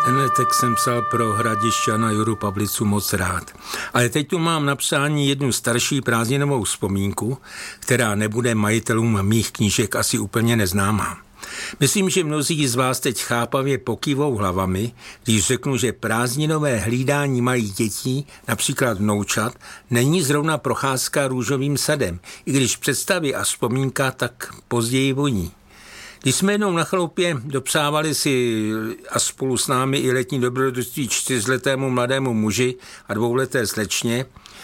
Tak jsem psal pro Hradišťana Juru Pavlicu moc rád. Ale teď tu mám napsání jednu starší prázdninovou vzpomínku, která nebude majitelům mých knížek asi úplně neznámá. Myslím, že mnozí z vás teď chápavě pokývou hlavami, když řeknu, že prázdninové hlídání malých dětí, například vnoučat, není zrovna procházka růžovým sadem, i když představy a vzpomínka tak později voní. Když jsme jednou na chaloupě dopsávali si a spolu s námi i letní dobrodružství 4letému mladému muži a 2leté slečně,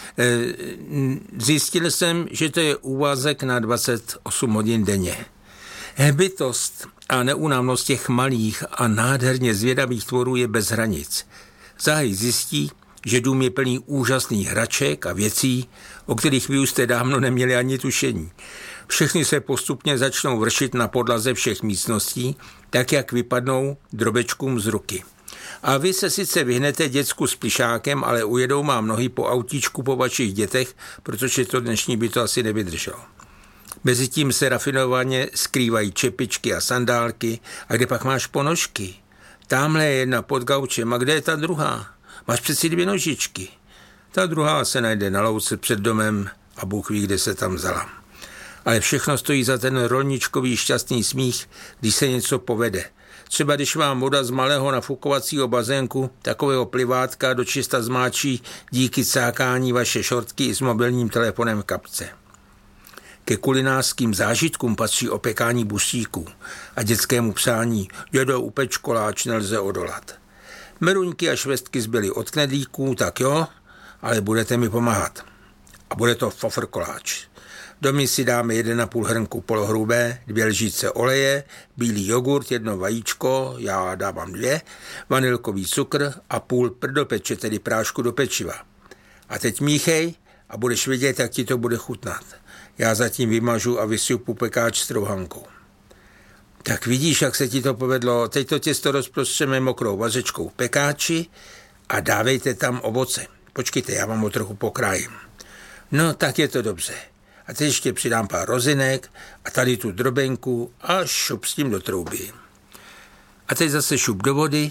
zjistil jsem, že to je úvazek na 28 hodin denně. Bytost a neúnavnost těch malých a nádherně zvědavých tvorů je bez hranic. Záhy zjistí, že dům je plný úžasných hraček a věcí, o kterých vy už jste dávno neměli ani tušení. Všechny se postupně začnou vršit na podlaze všech místností, tak jak vypadnou drobečkům z ruky. A vy se sice vyhnete děcku s plišákem, ale ujedou vám nohy po autíčku po vašich dětech, protože to dnešní by to asi nevydrželo. Mezitím se rafinovaně skrývají čepičky a sandálky. A kde pak máš ponožky? Támhle je jedna pod gaučem. A kde je ta druhá? Máš přeci 2 nožičky. Ta druhá se najde na louce před domem a Bůh ví, kde se tam vzala. Ale všechno stojí za ten rolničkový šťastný smích, když se něco povede. Třeba když vám voda z malého nafukovacího bazénku, takového plivátka do čista zmáčí díky cákání vaše šortky s mobilním telefonem v kapce. Ke kulinářským zážitkům patří opekání busíků a dětskému psání dědo, upeč koláč, nelze odolat. Meruňky a švestky zbyly od knedlíků, tak jo, ale budete mi pomáhat. A bude to fofrkoláč. Do misy dáme 1,5 hrnku polohrubé, 2 lžíce oleje, bílý jogurt, 1 vajíčko, já dávám 2, vanilkový cukr a půl prdopeče, tedy prášku do pečiva. A teď míchej a budeš vidět, jak ti to bude chutnat. Já zatím vymažu a vysypu pekáč s trouhankou. Tak vidíš, jak se ti to povedlo. Teď to těsto rozprostřeme mokrou vařečkou v pekáči a dávejte tam ovoce. Počkejte, já vám ho trochu pokrájím. No, tak je to dobře. A teď ještě přidám pár rozinek a tady tu drobenku a šup s tím do trouby. A teď zase šup do vody,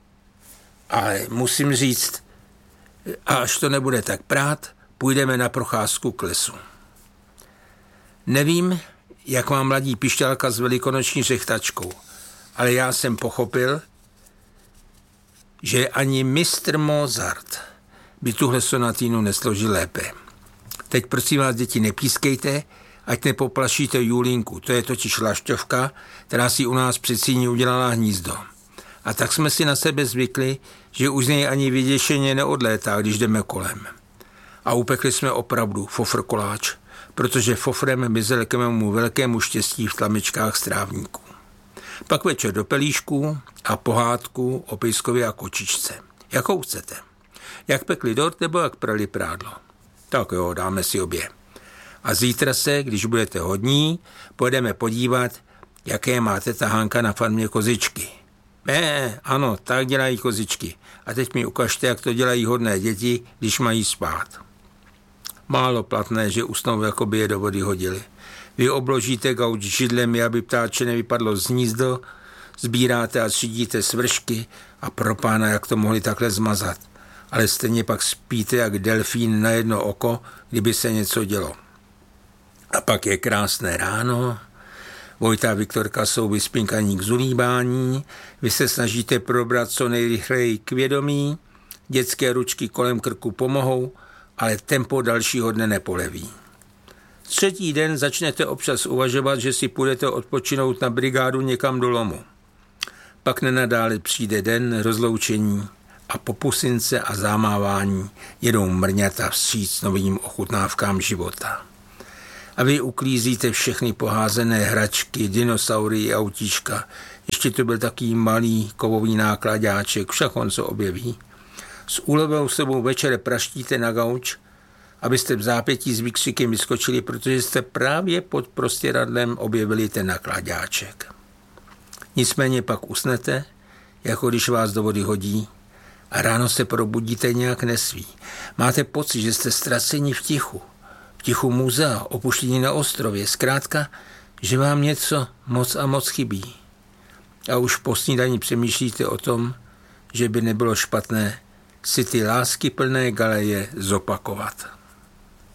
ale musím říct, a až to nebude tak prát, půjdeme na procházku k lesu. Nevím, jak vám mladí pišťalka s velikonoční řechtačkou, ale já jsem pochopil, že ani mistr Mozart by tuhle sonatínu nesložil lépe. Teď prosím vás, děti, nepískejte, ať nepoplašíte Julinku. To je totiž lašťovka, která si u nás před síní udělala hnízdo. A tak jsme si na sebe zvykli, že už z něj ani vyděšeně neodlétá, když jdeme kolem. A upekli jsme opravdu fofrkoláč, protože fofrem mizel k mému velkému štěstí v tlamičkách strávníků. Pak večer do pelíšku a pohádku o pejskovi a kočičce. Jakou chcete? Jak pekli dort nebo jak prali prádlo? Tak jo, dáme si obě. A zítra se, když budete hodní, pojedeme podívat, jaké má teta Hanka na farmě kozičky. Ano, tak dělají kozičky. A teď mi ukažte, jak to dělají hodné děti, když mají spát. Málo platné, že usnou, jako by je do vody hodili. Vy obložíte gauč židlemi, aby ptáče nevypadlo z hnízdo, sbíráte a třídíte svršky a pro pána, jak to mohli takhle zmazat. Ale stejně pak spíte jak delfín na jedno oko, kdyby se něco dělo. A pak je krásné ráno, Vojta a Viktorka jsou vyspinkaní k zulíbání, vy se snažíte probrat co nejrychleji k vědomí, dětské ručky kolem krku pomohou, ale tempo dalšího dne nepoleví. 3. den začnete občas uvažovat, že si půjdete odpočinout na brigádu někam do lomu. Pak nenadále přijde den rozloučení a po pusince a zamávání jedou mrňata vstříc novým ochutnávkám života. A vy uklízíte všechny poházené hračky, dinosaury, autíčka. Ještě to byl takový malý kovový nákladáček, však on se objeví. S úlevou sebou večer praštíte na gauč, abyste v zápětí s výkřikem vyskočili, protože jste právě pod prostěradlem objevili ten nakladáček. Nicméně pak usnete, jako když vás do vody hodí, a ráno se probudíte nějak nesví. Máte pocit, že jste ztraceni v tichu muzea, opuštění na ostrově, zkrátka, že vám něco moc a moc chybí. A už po snídani přemýšlíte o tom, že by nebylo špatné si ty láskyplné galeje zopakovat.